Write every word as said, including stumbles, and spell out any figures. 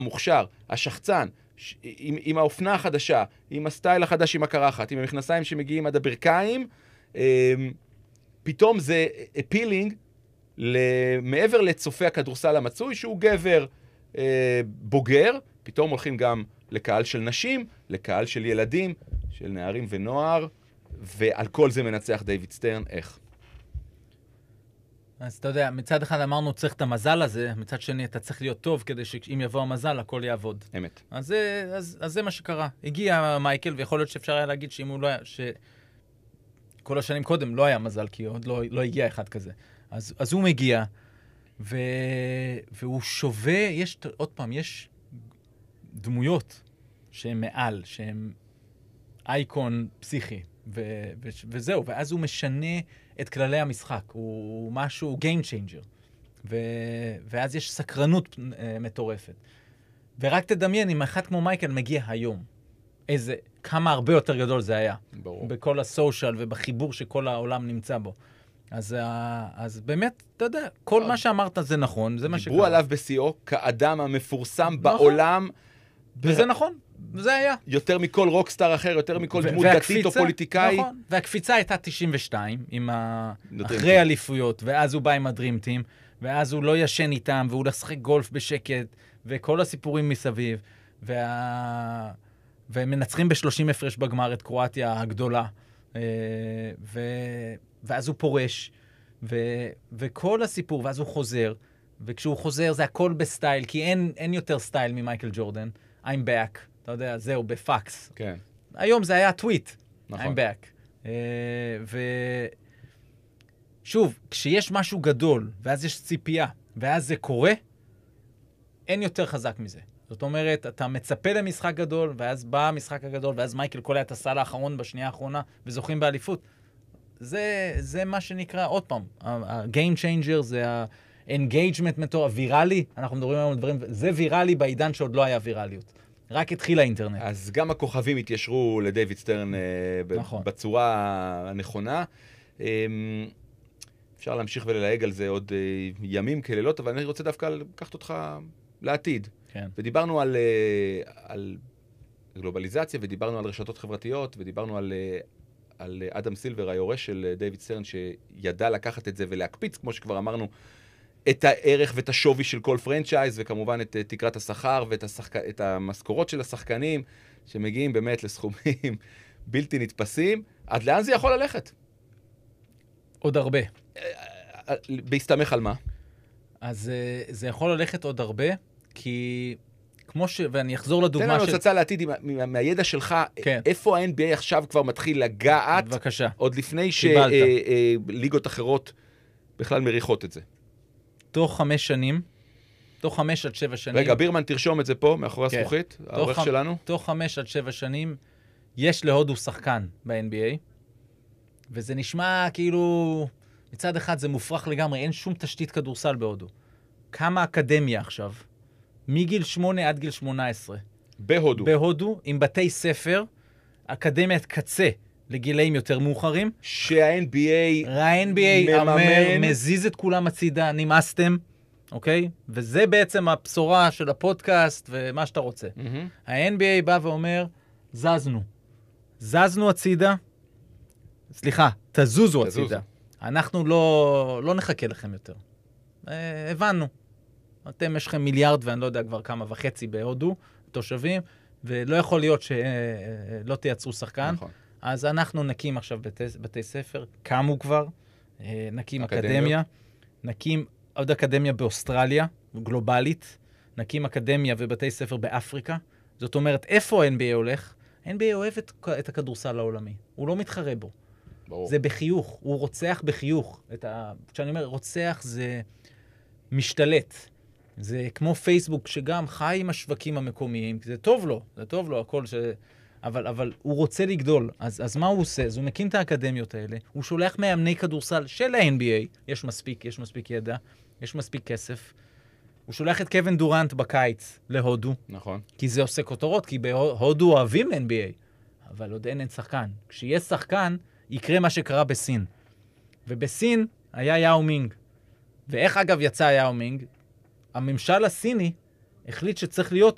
המוכשר, השחצן, ש... עם, עם האופנה החדשה, עם הסטייל החדש עם הקרחת, עם המכנסיים שמגיעים עד הברכיים, פתאום זה אפילינג מעבר לצופי הכדורסל המצוי, שהוא גבר בוגר, פתאום הולכים גם לקהל של נשים, לקהל של ילדים, של נערים ונוער, ועל כל זה מנצח דיוויד סטרן, איך? אז אתה יודע, מצד אחד אמרנו צריך את המזל הזה, מצד שני אתה צריך להיות טוב כדי שאם יבוא המזל הכל יעבוד. אמת. אז זה, אז, אז זה מה שקרה. הגיע מייקל, ויכול להיות שאפשר היה להגיד שאם הוא לא היה, שכל השנים קודם לא היה מזל, כי עוד לא, לא הגיע אחד כזה. אז, אז הוא מגיע, ו... והוא שווה, יש, עוד פעם, יש דמויות שהן מעל, שהן אייקון פסיכי, ו... ו... וזהו, ואז הוא משנה את כללי המשחק, הוא משהו game changer, ו... ואז יש סקרנות מטורפת. ורק תדמיין, אם אחד כמו מייקל מגיע היום, איזה, כמה הרבה יותר גדול זה היה. ברור. בכל הסושיאל ובחיבור שכל העולם נמצא בו. אז, אז באמת, אתה יודע, כל מה שאמרת זה נכון, זה מה שקרה. דיברו עליו בשיאו כאדם המפורסם בעולם. וזה נכון, זה היה. יותר מכל רוקסטאר אחר, יותר מכל דמות דתית או פוליטיקאי. נכון, והקפיצה הייתה תשעים ושתיים, אחרי אליפויות, ואז הוא בא עם הדרים טים, ואז הוא לא ישן איתם, והוא לשחק גולף בשקט, וכל הסיפורים מסביב, וה... ומנצחים ב-שלושים הפרש בגמר את קרואטיה הגדולה, ו... ואז הוא פורש, ו... וכל הסיפור, ואז הוא חוזר, וכשהוא חוזר זה הכל בסטייל, כי אין, אין יותר סטייל ממייקל ג'ורדן. I'm back, אתה יודע, זהו, בפקס. כן. היום זה היה טוויט, נכון. I'm back. Uh, ושוב, כשיש משהו גדול, ואז יש ציפייה, ואז זה קורה, אין יותר חזק מזה. זאת אומרת, אתה מצפה למשחק גדול, ואז בא המשחק הגדול, ואז מייקל קולע את הסל האחרון בשנייה האחרונה, וזוכים באליפות. זה, זה מה שנקרא, עוד פעם, ה-game changer זה ה-engagement מטור, הוויראלי, אנחנו מדברים היום על דברים, זה ויראלי בעידן שעוד לא היה ויראליות. רק התחיל האינטרנט. אז גם הכוכבים התיישרו לדיוויד סטרן נכון. בצורה הנכונה. אפשר להמשיך וללהג על זה עוד ימים כלילות, אבל אני רוצה דווקא לקחת אותך לעתיד. כן. ודיברנו על, על גלובליזציה, ודיברנו על רשתות חברתיות, ודיברנו על, על אדם סילבר, היורש של דיוויד סטרן, שידע לקחת את זה ולהקפיץ, כמו שכבר אמרנו, את הערך ואת השווי של כל פרנצ'ייז, וכמובן את תקרת השכר ואת השחק... את המשכורות של השחקנים, שמגיעים באמת לסכומים בלתי נתפסים. עד לאן זה יכול ללכת? עוד הרבה. בהסתמך על מה? אז זה יכול ללכת עוד הרבה, כי כמו ש... ואני אחזור לדוגמה של... תן לנו הצצה לעתיד מהידע שלך, כן. איפה ה-אן בי איי עכשיו כבר מתחיל לגעת? בבקשה. עוד לפני שליגות אחרות בכלל מריחות את זה. תוך חמש שנים, תוך חמש עד שבע שנים... רגע, בירמן, תרשום את זה פה, מאחורי כן. הזכוכית, העורך ח... שלנו. תוך חמש עד שבע שנים, יש להודו שחקן ב-אן בי איי, וזה נשמע כאילו... מצד אחד זה מופרך לגמרי, אין שום תשתית כדורסל בהודו. כמה אקדמיה עכשיו? מגיל שמונה עד גיל שמונה עשרה. בהודו. בהודו, עם בתי ספר, אקדמיית קצה לגילאים יותר מאוחרים. שה-אן בי איי ה-אן בי איי אומר, מזיז את כולם הצידה, נמאסתם, אוקיי? וזה בעצם הבשורה של הפודקאסט ומה שאתה רוצה. Mm-hmm. ה-אן בי איי בא ואומר, זזנו. זזנו הצידה, סליחה, תזוזו הצידה. אנחנו לא, לא נחכה לכם יותר. אה, הבנו. אתם יש לכם מיליארד ואני לא יודע כבר כמה וחצי בהודו, תושבים, ולא יכול להיות שלא תייצרו שחקן. נכון. אז אנחנו נקים עכשיו בתי, בתי ספר, קמו כבר, נקים אקדמיה, אקדמיה נקים עוד אקדמיה באוסטרליה, גלובלית, נקים אקדמיה ובתי ספר באפריקה. זאת אומרת, איפה ה-אן בי איי הולך? ה-אן בי איי אוהב את, את הכדורסל העולמי. הוא לא מתחרה בו. ברור. זה בחיוך, הוא רוצח בחיוך. את ה... כשאני אומר רוצח זה משתלט. זה כמו פייסבוק שגם חי עם השווקים המקומיים, זה טוב לו, זה טוב לו, הכל ש... אבל, אבל הוא רוצה לגדול. אז, אז מה הוא עושה? אז הוא מקים את האקדמיות האלה, הוא שולח מאמני כדורסל של ה-אן בי איי, יש מספיק, יש מספיק ידע, יש מספיק כסף. הוא שולח את קווין דורנט בקיץ להודו. נכון. כי זה עושה כותרות, כי בהודו אוהבים אן בי איי. אבל עוד אין אין שחקן. כשיהיה שחקן, יקרה מה שקרה בסין. ובסין היה יאו מינג. ואיך אגב יצא יאו מינג? הממשל הסיני החליט שצריך להיות